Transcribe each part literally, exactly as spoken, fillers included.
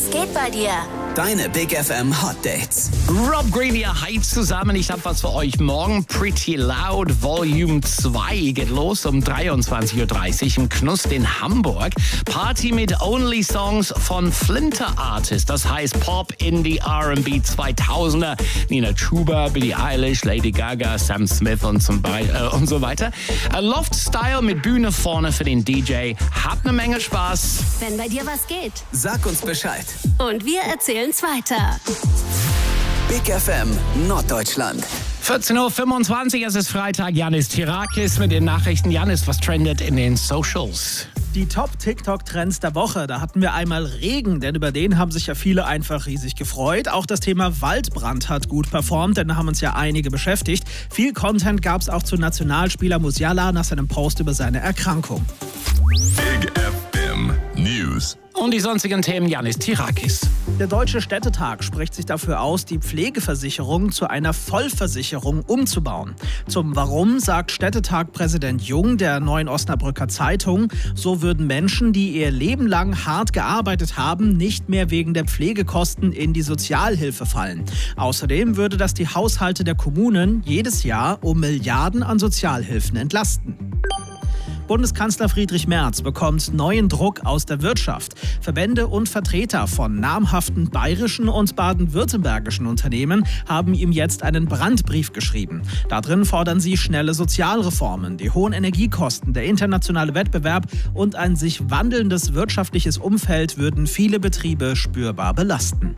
Was geht bei dir? Deine Big F M Hot Dates. Rob Green hier, hi zusammen. Ich habe was für euch morgen. Pretty Loud Volume zwei geht los um dreiundzwanzig Uhr dreißig im Knust in Hamburg. Party mit Only Songs von Flinter Artist. Das heißt Pop, Indie, R and B zweitausender. Nina Chuba, Billie Eilish, Lady Gaga, Sam Smith und, zum Be- äh, und so weiter. A Loft Style mit Bühne vorne für den D J. Habt eine Menge Spaß. Wenn bei dir was geht. Sag uns Bescheid. Und wir erzählen's weiter. Big F M Norddeutschland. vierzehn Uhr fünfundzwanzig, es ist Freitag. Janis Tirakis mit den Nachrichten. Janis, was trendet in den Socials? Die Top-TikTok-Trends der Woche. Da hatten wir einmal Regen, denn über den haben sich ja viele einfach riesig gefreut. Auch das Thema Waldbrand hat gut performt, denn da haben uns ja einige beschäftigt. Viel Content gab es auch zu Nationalspieler Musiala nach seinem Post über seine Erkrankung. Big F M News. Und die sonstigen Themen, Janis Tirakis. Der Deutsche Städtetag spricht sich dafür aus, die Pflegeversicherung zu einer Vollversicherung umzubauen. Zum Warum sagt Städtetag-Präsident Jung der Neuen Osnabrücker Zeitung, so würden Menschen, die ihr Leben lang hart gearbeitet haben, nicht mehr wegen der Pflegekosten in die Sozialhilfe fallen. Außerdem würde das die Haushalte der Kommunen jedes Jahr um Milliarden an Sozialhilfen entlasten. Bundeskanzler Friedrich Merz bekommt neuen Druck aus der Wirtschaft. Verbände und Vertreter von namhaften bayerischen und baden-württembergischen Unternehmen haben ihm jetzt einen Brandbrief geschrieben. Darin fordern sie schnelle Sozialreformen, die hohen Energiekosten, der internationale Wettbewerb und ein sich wandelndes wirtschaftliches Umfeld würden viele Betriebe spürbar belasten.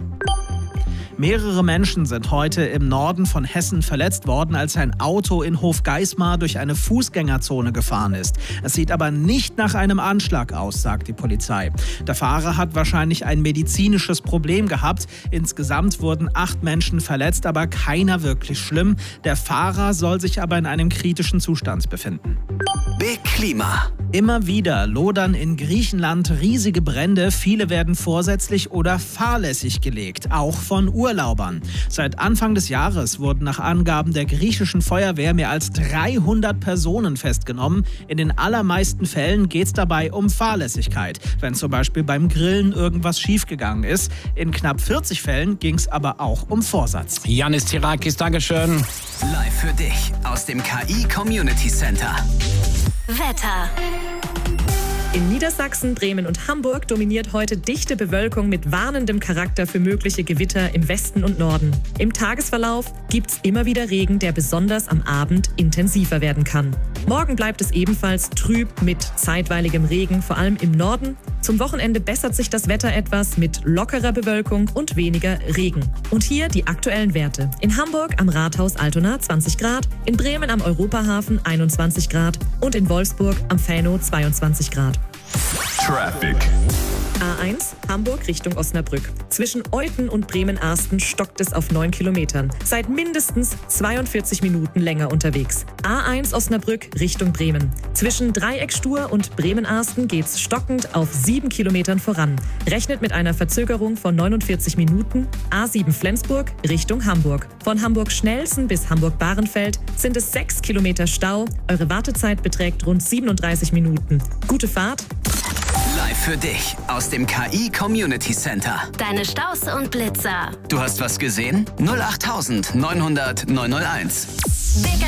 Mehrere Menschen sind heute im Norden von Hessen verletzt worden, als ein Auto in Hofgeismar durch eine Fußgängerzone gefahren ist. Es sieht aber nicht nach einem Anschlag aus, sagt die Polizei. Der Fahrer hat wahrscheinlich ein medizinisches Problem gehabt. Insgesamt wurden acht Menschen verletzt, aber keiner wirklich schlimm. Der Fahrer soll sich aber in einem kritischen Zustand befinden. Big Klima. Immer wieder lodern in Griechenland riesige Brände. Viele werden vorsätzlich oder fahrlässig gelegt, auch von Urlaubern. Seit Anfang des Jahres wurden nach Angaben der griechischen Feuerwehr mehr als dreihundert Personen festgenommen. In den allermeisten Fällen geht es dabei um Fahrlässigkeit, wenn zum Beispiel beim Grillen irgendwas schiefgegangen ist. In knapp vierzig Fällen ging es aber auch um Vorsatz. Janis Tirakis, Dankeschön. Live für dich aus dem K I Community Center. Wetter. In Niedersachsen, Bremen und Hamburg dominiert heute dichte Bewölkung mit warnendem Charakter für mögliche Gewitter im Westen und Norden. Im Tagesverlauf gibt's immer wieder Regen, der besonders am Abend intensiver werden kann. Morgen bleibt es ebenfalls trüb mit zeitweiligem Regen, vor allem im Norden. Zum Wochenende bessert sich das Wetter etwas mit lockerer Bewölkung und weniger Regen. Und hier die aktuellen Werte. In Hamburg am Rathaus Altona zwanzig Grad, in Bremen am Europahafen einundzwanzig Grad und in Wolfsburg am Fänow zweiundzwanzig Grad. Traffic. A eins, Hamburg Richtung Osnabrück. Zwischen Euthen und Bremen-Arsten stockt es auf neun Kilometern. Seit mindestens zweiundvierzig Minuten länger unterwegs. A eins Osnabrück Richtung Bremen. Zwischen Dreieckstur und Bremen-Arsten geht's stockend auf sieben Kilometern voran. Rechnet mit einer Verzögerung von neunundvierzig Minuten. A sieben Flensburg Richtung Hamburg. Von Hamburg-Schnelsen bis Hamburg-Bahrenfeld sind es sechs Kilometer Stau. Eure Wartezeit beträgt rund siebenunddreißig Minuten. Gute Fahrt. Live für dich aus dem K I Community Center. Deine Staus und Blitzer. Du hast was gesehen? null acht neunhundert neunhunderteins. Big